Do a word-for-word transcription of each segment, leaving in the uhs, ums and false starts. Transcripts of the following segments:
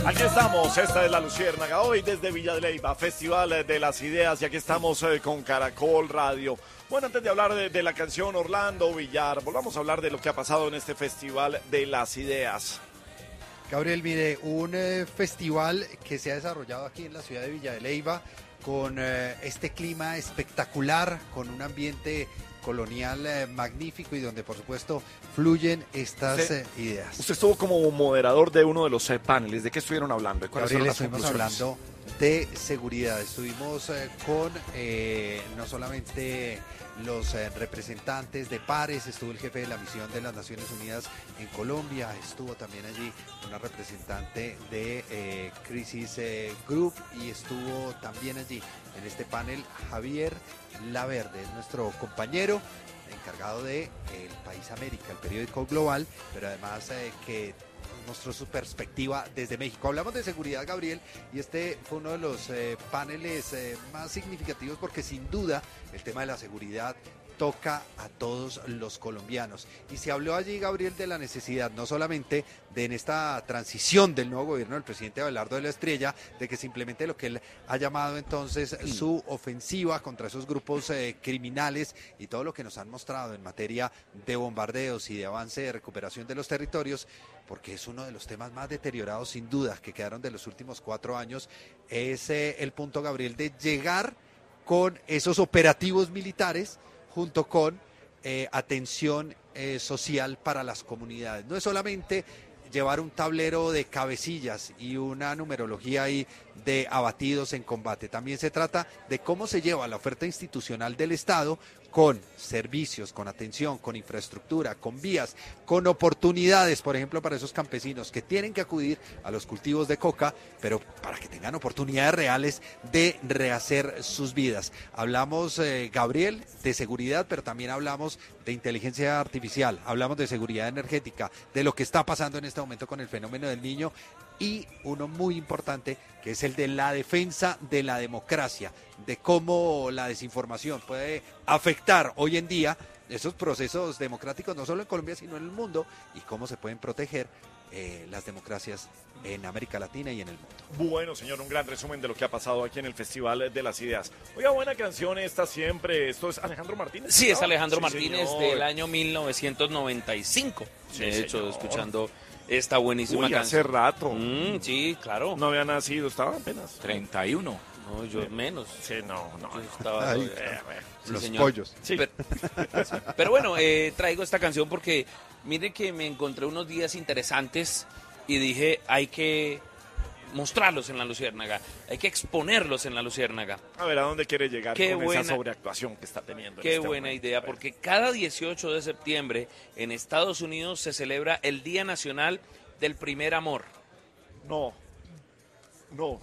Aquí estamos, esta es La Luciérnaga, hoy desde Villa de Leyva, Festival de las Ideas, y aquí estamos eh, con Caracol Radio. Bueno, antes de hablar de, de la canción Orlando Villar, volvamos a hablar de lo que ha pasado en este Festival de las Ideas. Gabriel, mire, un eh, festival que se ha desarrollado aquí en la ciudad de Villa de Leyva, con eh, este clima espectacular, con un ambiente colonial eh, magnífico y donde por supuesto fluyen estas usted, eh, ideas. Usted estuvo como moderador de uno de los eh, paneles. ¿De qué estuvieron hablando? Gabriel, estuvimos hablando de seguridad. Estuvimos eh, con eh, no solamente los eh, representantes de pares, estuvo el jefe de la misión de las Naciones Unidas en Colombia, estuvo también allí una representante de eh, Crisis eh, Group, y estuvo también allí en este panel Javier Laverde, es nuestro compañero encargado de El País América, el periódico global, pero además eh, que mostró su perspectiva desde México. Hablamos de seguridad, Gabriel, y este fue uno de los eh, paneles eh, más significativos porque sin duda el tema de la seguridad toca a todos los colombianos. Y se habló allí, Gabriel, de la necesidad no solamente de en esta transición del nuevo gobierno del presidente Abelardo de la Estrella, de que se implemente lo que él ha llamado entonces su ofensiva contra esos grupos eh, criminales y todo lo que nos han mostrado en materia de bombardeos y de avance de recuperación de los territorios, porque es uno de los temas más deteriorados sin duda que quedaron de los últimos cuatro años, es eh, el punto, Gabriel, de llegar con esos operativos militares junto con eh, atención eh, social para las comunidades. No es solamente llevar un tablero de cabecillas y una numerología ahí de abatidos en combate, también se trata de cómo se lleva la oferta institucional del Estado con servicios, con atención, con infraestructura, con vías, con oportunidades, por ejemplo, para esos campesinos que tienen que acudir a los cultivos de coca, pero para que tengan oportunidades reales de rehacer sus vidas. Hablamos, eh, Gabriel, de seguridad, pero también hablamos de inteligencia artificial, hablamos de seguridad energética, de lo que está pasando en este momento con el fenómeno del Niño, y uno muy importante que es el de la defensa de la democracia, de cómo la desinformación puede afectar hoy en día esos procesos democráticos no solo en Colombia sino en el mundo, y cómo se pueden proteger eh, las democracias en América Latina y en el mundo. Bueno, señor, un gran resumen de lo que ha pasado aquí en el Festival de las Ideas. Oiga, buena canción esta siempre. ¿Esto es Alejandro Martínez? Sí, es Alejandro sí, Martínez señor. Del año mil novecientos noventa y cinco. Sí, de hecho, señor. escuchando esta buenísima Uy, canción. hace rato. Mm, sí, claro. No había nacido, estaba apenas. treinta y uno. No, yo menos. Sí, no, no. Yo estaba, Ay, eh, sí, los señor. pollos. Sí. Pero, pero bueno, eh, traigo esta canción porque mire que me encontré unos días interesantes y dije, hay que mostrarlos en La Luciérnaga, hay que exponerlos en La Luciérnaga. A ver, ¿a dónde quiere llegar Qué con buena, esa sobreactuación que está teniendo? Qué en este buena momento? idea, porque cada dieciocho de septiembre en Estados Unidos se celebra el Día Nacional del Primer Amor. No, no.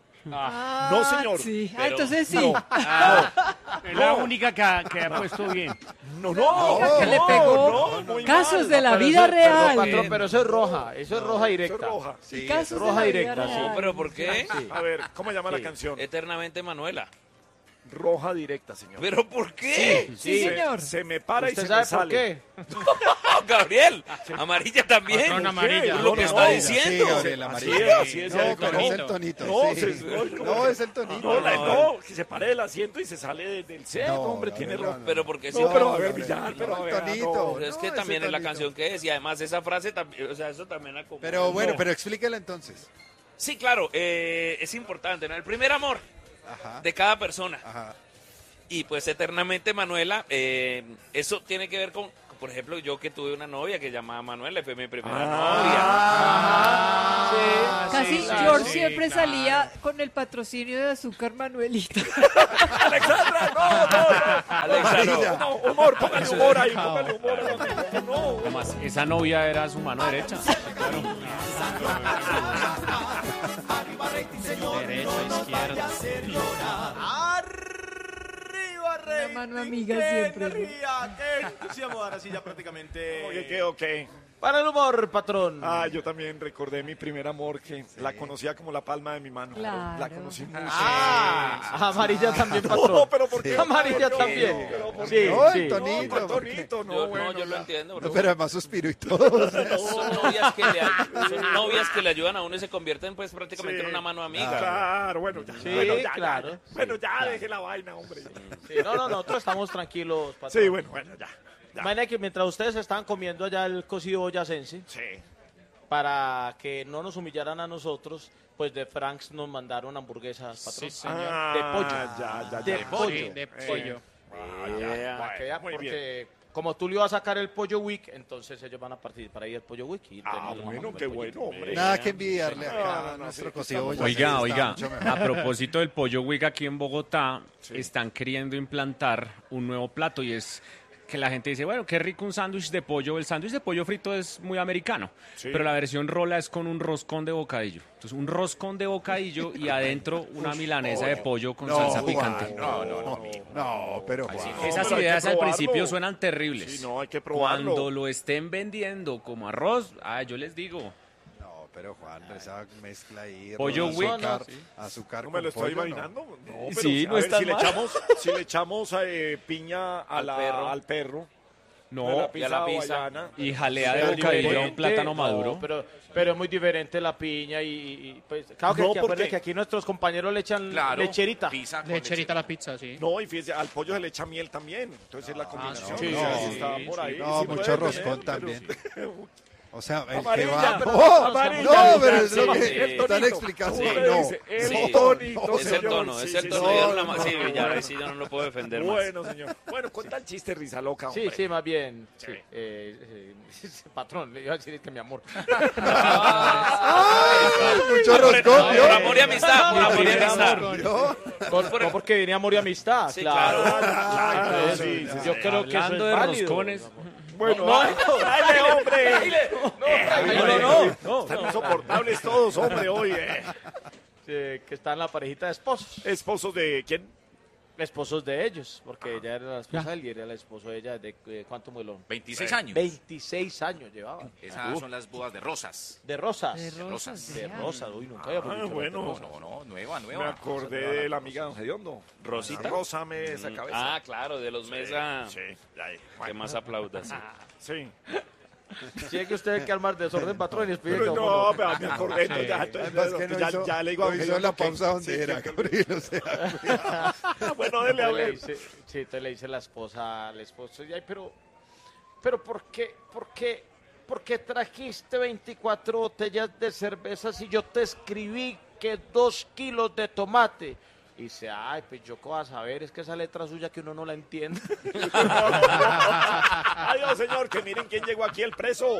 Ah, no, señor. Sí. Ah, Pero- entonces sí. No, Ah, es la única que ha, que ha puesto bien. no, no. Oiga, que le no, pegó no, muy casos mal. de la Pero vida eso- real. Perdón, patrón, pero eso es roja, eso es roja Eso directa. es roja. Sí, Casos eso- de roja la vida directa, sí. real. ¿Pero por qué? A ver, ¿cómo llama Sí. la canción? Eternamente Manuela. Roja directa, señor. ¿Pero por qué? Sí, Se- señor. Se me para y ¿Usted se sabe me por sale. qué? Gabriel, amarilla también. Patrón, amarilla. Lo que No, está no, diciendo. Sí, Gabriel, Así amarillo. es, así es. No, el pero tonito. es el tonito. No, sí. se- no, No, es el tonito. No, la- No, no, que se pare del asiento y se sale de- del set, No, hombre, no, tiene no, rojo. no. Pero porque sí. No, pero a ver, Gabriel, Villar, pero a no, ver, tonito. no. Pero es No, que ese también es la tonito. canción que es, y además esa frase también, o sea, eso también acomoda. Pero bueno, No. pero explíquela entonces. Sí, claro, eh, es importante, ¿no? El primer amor Ajá, de cada persona. ajá. Y pues eternamente Manuela, eh, eso tiene que ver con, por ejemplo, yo que tuve una novia que llamaba Manuela, fue mi primera Ah. novia. Casi Sí, claro, George sí, siempre claro. salía con el patrocinio de azúcar Manuelita. Alexandra, no, no, no. Alexandra, No, humor, póngale humor ahí, póngale humor. No, Además, esa novia era su mano derecha. Claro. Derecha, izquierda. Una mano amiga siempre, ¿no? Qué entusiasmo, ahora sí ya prácticamente. Ok, ok. Para el humor, patrón. Ah, yo también recordé mi primer amor, que la conocía como la palma de mi mano. Claro. La conocí mucho. Ah, amarilla también, patrón. No, pero ¿por qué? Amarilla No, también. pero ¿por Sí, qué? No, sí. el tonito. No, Tonito, no, Yo, bueno, no, yo lo ya. entiendo, No, bro. pero además suspiro y todo. Son novias, que le, ay- son novias que le ayudan a uno y se convierten pues prácticamente Sí. en una mano amiga. Claro, bueno, ya. Sí, bueno, ya, claro. ya. Bueno, ya, deje la vaina, hombre. Sí, no, no, nosotros estamos tranquilos, patrón. Sí, bueno, bueno, ya. ya. Imagina que mientras ustedes estaban comiendo allá el cocido boyacense, Sí. para que no nos humillaran a nosotros, pues de Franks nos mandaron hamburguesas, patrón. Ah, De pollo. Ya, ya, ya. De pollo. de pollo. Ah, ya. Yeah. Para que vean, Muy bien. porque como tú le ibas a sacar el pollo week, entonces ellos van a participar ahí el pollo week. Y Ah, tenemos bueno, el qué pollito. bueno, hombre. Nada que envidiarle No, acá no, a no, nuestro sí, cocido estamos- boyacense, Oiga, está oiga, mucho mejor. a propósito del pollo Wick aquí en Bogotá, están queriendo implantar un nuevo plato y es que la gente dice, bueno, qué rico un sándwich de pollo. El sándwich de pollo frito es muy americano, Sí. pero la versión rola es con un roscón de bocadillo. Entonces, un roscón de bocadillo y adentro una milanesa de pollo con No, salsa Juan, picante. no, no, no, no, pero Juan. No, Esas pero hay ideas que al probarlo. principio suenan terribles. Sí, no, hay que probarlo. Cuando lo estén vendiendo como arroz, ah, yo les digo, No, pero Juan, esa mezcla ahí. Pollo ron, Wick. azúcar, Sí. azúcar No me lo con estoy pollo, imaginando. No, pero, Sí, a no ver, está si le mal. echamos, si le echamos eh, piña a Al la- perro. al perro, no, la y a la pizza. hawaiana. y jalea Pero de bocadillo a un diferente, plátano no, maduro. pero, pero es muy diferente la piña y, y- pues, claro que, No, que porque- acuérdate que aquí nuestros compañeros le echan lecherita. Pizza con Lecherita a la pizza, sí. No, y fíjese, al pollo se le echa miel también. Entonces es la combinación. sí, o sea, sí, si está sí, por ahí. No, sí mucho puede roscón tener, también. pero- O sea, el que Amarilla, va... pero- ¡Oh! amarilla, No, pero es sí, lo que sí. están Tonito. explicando. ¿Cómo No, le dice? El Sí. tonito, Es el señor. tono, Sí, es sí, el sí. tono. Dieron la ma- Sí, Villar, ahí sí yo no lo puedo defender más. Bueno, señor. Bueno, cuenta el chiste, risa loca, Sí, hombre. sí, más bien. Sí. Sí. Eh, eh, patrón, le iba a decir que mi amor. mucho roscón, Por ¿vio? amor y amistad, por amor y amistad. ¿Vio? Con- no porque venía amor y amistad. Sí, claro. claro. Claro, Entonces, sí, sí, yo sí. creo que eso Hablando es de válido. roscones, Bueno, No, ay, dale, hombre. no, no, no, no. Están insoportables todos, hombre, hoy. eh. Eh, que está en la parejita de esposos. ¿Esposos de quién? Esposos de ellos, porque ella era la esposa de él y era el esposo de ella. ¿De eh, cuánto muelón? veintiséis años. veintiséis años llevaba. Esas son las bodas de rosas. De rosas. De De rosas. rosas. Uy, nunca había Ah, escuchado bueno. de No, rosas. no, no, nueva, Me nueva. acordé de la amiga de Don Gediondo. ¿Rosita? Rózame esa cabeza. Ah, claro, de los Mesa. Sí, ahí. Que Bueno, más aplaudas. sí. Si es que usted que armar desorden, patrón, y explique Pero cómo no, no. pero me acordé. pues, ya, entonces, Además que no ya, hizo, ya le digo a no hizo Gediondo la que- pausa donde sí, era, que- Gabriel, o sea, Ah, bueno, dele a Entonces le ver. dice, sí, entonces le dice la esposa al esposo, y, "Ay, pero, pero ¿por qué, por qué, por qué trajiste veinticuatro botellas de cerveza si yo te escribí que dos kilos de tomate? Y dice, ay, pues yo qué vas a saber, es que esa letra suya que uno no la entiende. Adiós, señor, que miren quién llegó aquí, el preso.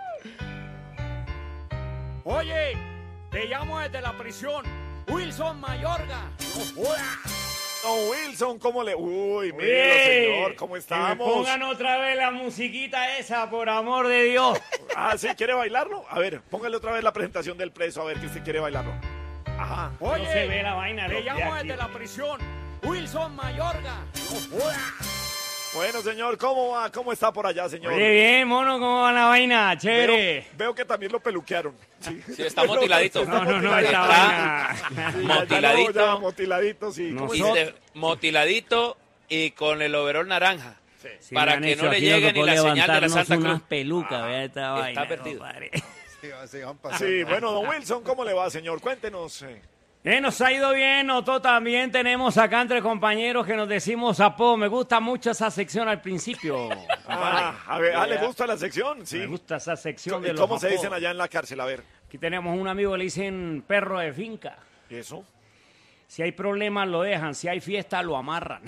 Oye, te llamo desde la prisión. Wilson Mayorga. Don Wilson, ¿cómo le...? Uy, mire, Oye, señor, ¿cómo que me estamos? pongan otra vez la musiquita esa, por amor de Dios. Ah, ¿sí? ¿Quiere bailarlo? A ver, póngale otra vez la presentación del preso, a ver que usted quiere bailarlo. Ajá. Oye, no se ve la vaina, te de llamo aquí. desde la prisión. Wilson Mayorga. Bueno, señor, ¿cómo va? ¿Cómo está por allá, señor? Oye, bien, mono, ¿cómo va la vaina? Veo, Chévere. veo que también lo peluquearon. Sí, Sí, está motiladito. No, no, no, Está esta vaina. Sí, ya- ya lo- motiladito. ya, motiladito, sí. No ¿Cómo Y está? de- motiladito y con el overol naranja. Sí, para me han que hecho no le aquí, nos llegue ni tocó la señal de la levantarnos Santa Cruz. unas pelucas, vea esta está vaina, perdido. compadre. se van- se van pasando. Sí, bueno, don Wilson, ¿cómo le va, señor? Cuéntenos. eh. Eh, nos ha ido bien, nosotros también tenemos acá entre compañeros que nos decimos apodo. Me gusta mucho esa sección al principio. Ah, a ver, ah, ¿le gusta la sección? Sí. Me gusta esa sección de ¿Y los cómo se apodos. dicen allá en la cárcel? A ver. Aquí tenemos un amigo que le dicen perro de finca. ¿Y eso? Si hay problemas lo dejan, si hay fiesta lo amarran.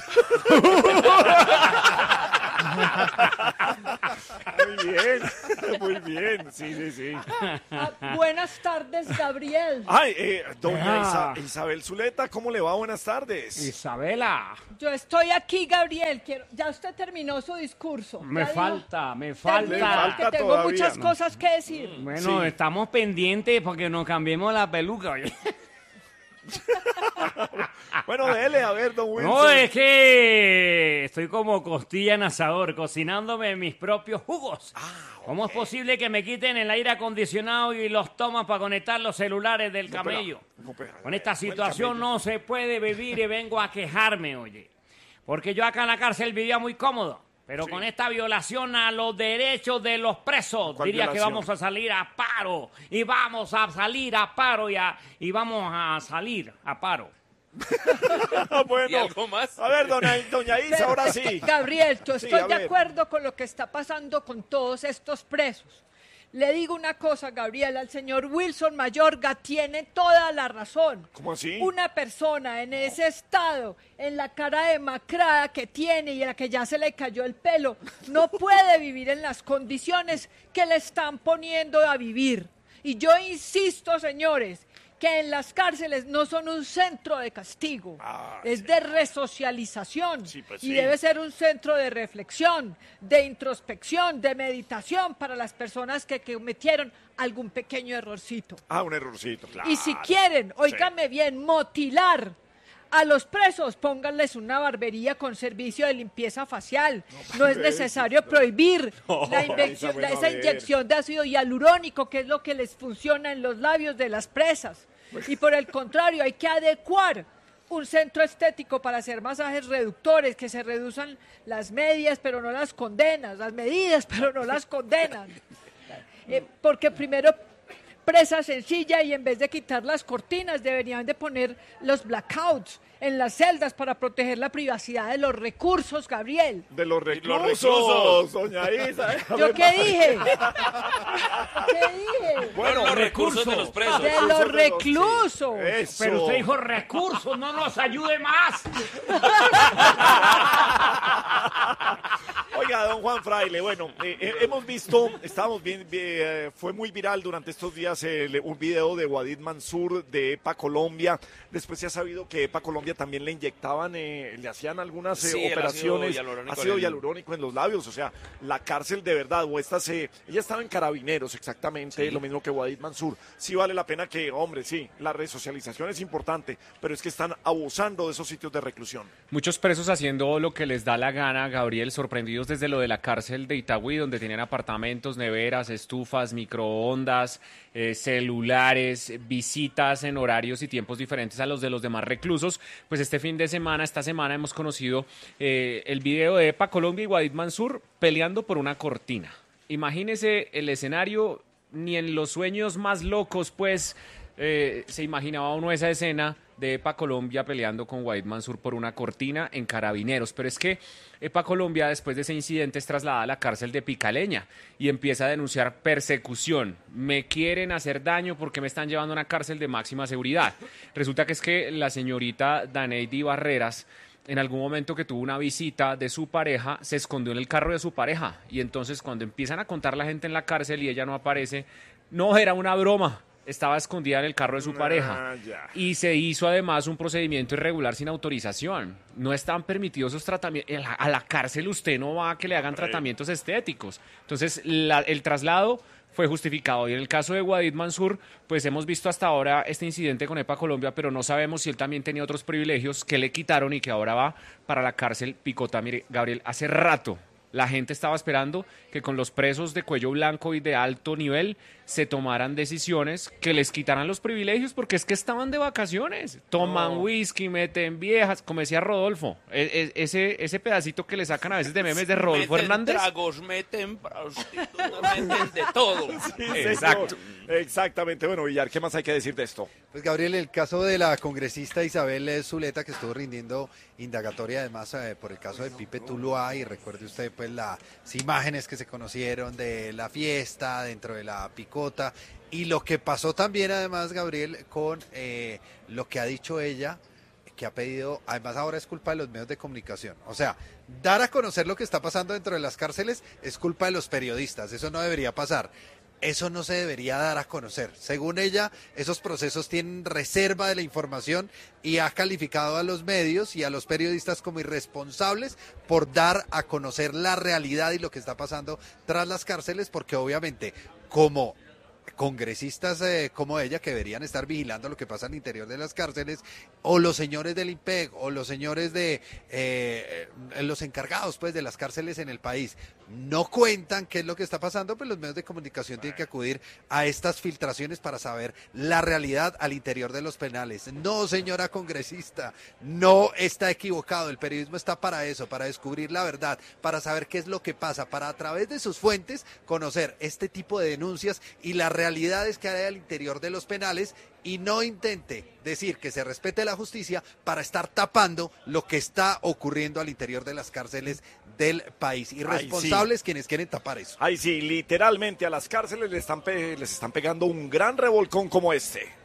Muy bien, muy bien, sí, sí, sí. Ah, buenas tardes, Gabriel. Ay, eh, doña Ah. Isa- Isabel Zuleta, ¿cómo le va? Buenas tardes. Isabela, Yo estoy aquí, Gabriel. Quiero... Ya usted terminó su discurso. me Ya dijo- falta, me Le falta. falta Que tengo todavía, muchas ¿no? cosas que decir. Bueno, Sí. estamos pendientes porque nos cambiemos la peluca. Oye. Bueno, dele, a ver, don Wilson. No, es que estoy como costilla en asador, cocinándome mis propios jugos. Ah, ¿Cómo es posible que me quiten el aire acondicionado y los tomas para conectar los celulares del No, pero- camello? no, pero- Con esta el situación camello. no se puede vivir y vengo a quejarme, oye. Porque yo acá en la cárcel vivía muy cómodo. Pero Sí. con esta violación a los derechos de los presos, ¿Cuál diría que violación? vamos a salir a paro. Y vamos a salir a paro y, a- y vamos a salir a paro. Ah, bueno. ¿Y algo más? A ver, doña, doña Isa, Pero ahora es que, sí. Gabriel, yo Sí, estoy a de ver. acuerdo con lo que está pasando con todos estos presos. Le digo una cosa, Gabriel, al señor Wilson Mayorga tiene toda la razón. ¿Cómo así? Una persona en ese estado, en la cara demacrada que tiene y en la que ya se le cayó el pelo, no puede vivir en las condiciones que le están poniendo a vivir. Y yo insisto, señores, que en las cárceles no son un centro de castigo, Ah, es sí. de resocialización Sí, pues y sí. debe ser un centro de reflexión, de introspección, de meditación para las personas que cometieron algún pequeño errorcito. Ah, un errorcito, claro. Y si quieren, óigame bien, motilar a los presos, pónganles una barbería con servicio de limpieza facial. No, es necesario prohibir la inyección- bueno, la- a esa ver. inyección de ácido hialurónico, que es lo que les funciona en los labios de las presas. Y por el contrario, hay que adecuar un centro estético para hacer masajes reductores, que se reduzcan las medias, pero no las condenas, las medidas, pero no las condenan. Eh, porque primero presa sencilla y en vez de quitar las cortinas deberían de poner los blackouts en las celdas para proteger la privacidad de los recursos, Gabriel. De los reclusos, reclusos. doña Isa. A ¿Yo ver, qué dije? ¿Qué dije? Bueno, los recursos de los presos. De los reclusos. Eso. Pero usted dijo recursos, no nos ayude más. Oiga, don Juan Fraile, bueno, eh, eh, hemos visto, estábamos bien, bien, eh, fue muy viral durante estos días el- un video de Wadid Mansur de EPA Colombia. Después se ha sabido que EPA Colombia también le inyectaban, eh, le hacían algunas eh, Sí, el operaciones, ácido hialurónico ácido en el- hialurónico en los labios. O sea, la cárcel de verdad, o estas, eh, ella estaba en Carabineros exactamente, lo mismo que Wadid Mansur. Sí vale la pena que, hombre, sí, la resocialización es importante, pero es que están abusando de esos sitios de reclusión. Muchos presos haciendo lo que les da la gana, Gabriel, sorprendidos desde lo de la cárcel de Itagüí, donde tenían apartamentos, neveras, estufas, microondas, eh, celulares, visitas en horarios y tiempos diferentes a los de los demás reclusos. Pues este fin de semana, esta semana hemos conocido eh, el video de EPA Colombia y Wadid Mansur peleando por una cortina. Imagínese el escenario, ni en los sueños más locos, pues, eh, se imaginaba uno esa escena de EPA Colombia peleando con Wadid Mansur por una cortina en Carabineros. Pero es que EPA Colombia, después de ese incidente, es trasladada a la cárcel de Picaleña y empieza a denunciar persecución. Me quieren hacer daño porque me están llevando a una cárcel de máxima seguridad. Resulta que es que la señorita Daneidi Barreras, en algún momento que tuvo una visita de su pareja, se escondió en el carro de su pareja. Y entonces cuando empiezan a contar la gente en la cárcel y ella no aparece, no, era una broma. Estaba escondida en el carro de su pareja. Ah, ya. Y se hizo además un procedimiento irregular sin autorización. No están permitidos esos tratamientos. A la cárcel usted no va a que le hagan tratamientos estéticos. Entonces, la- el traslado fue justificado. Y en el caso de Wadid Mansur, pues hemos visto hasta ahora este incidente con EPA Colombia, pero no sabemos si él también tenía otros privilegios que le quitaron y que ahora va para la cárcel Picota. Mire, Gabriel, hace rato la gente estaba esperando que con los presos de cuello blanco y de alto nivel se tomaran decisiones que les quitaran los privilegios, porque es que estaban de vacaciones. Toman whisky, meten viejas, como decía Rodolfo. E- e- ese, ese pedacito que le sacan a veces de memes de Rodolfo Meten Hernández. tragos, meten prostitutas, meten de todo. Sí, Exacto. señor. Exactamente. Bueno, Villar, ¿qué más hay que decir de esto? Pues Gabriel, el caso de la congresista Isabel eh, Zuleta, que estuvo rindiendo indagatoria además eh, por el caso de Pipe Tuluá, y recuerde usted pues las imágenes que se conocieron de la fiesta dentro de la picota, y lo que pasó también además, Gabriel, con eh, lo que ha dicho ella, que ha pedido, además ahora es culpa de los medios de comunicación. O sea, dar a conocer lo que está pasando dentro de las cárceles es culpa de los periodistas, eso no debería pasar. Eso no se debería dar a conocer. Según ella, esos procesos tienen reserva de la información y ha calificado a los medios y a los periodistas como irresponsables por dar a conocer la realidad y lo que está pasando tras las cárceles, porque obviamente, como congresistas eh, como ella que deberían estar vigilando lo que pasa al interior de las cárceles, o los señores del IMPEC, o los señores de eh, los encargados pues de las cárceles en el país, no cuentan qué es lo que está pasando, pues los medios de comunicación tienen que acudir a estas filtraciones para saber la realidad al interior de los penales. No, señora congresista, no está equivocado, el periodismo está para eso, para descubrir la verdad, para saber qué es lo que pasa, para a través de sus fuentes conocer este tipo de denuncias y las realidades que hay al interior de los penales, y no intente decir que se respete la justicia para estar tapando lo que está ocurriendo al interior de las cárceles del país. Irresponsables sí. Quienes quieren tapar eso. Ay, sí, literalmente a las cárceles les están, pe les están pegando un gran revolcón como este.